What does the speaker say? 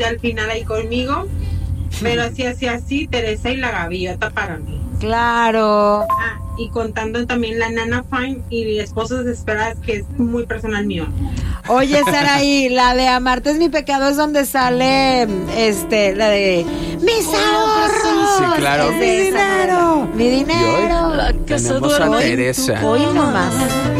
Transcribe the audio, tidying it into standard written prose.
al final ahí conmigo, pero así, Teresa y la gaviota para mí. Claro. Y contando también la Nana Fine y Esposos Desesperadas, que es muy personal mío. Oye, Saraí, la de Amarte es mi pecado es donde sale, la de mis ahorros. Sí, claro. Mi dinero. Mi dinero. Tenemos a Teresa. Hoy nomás.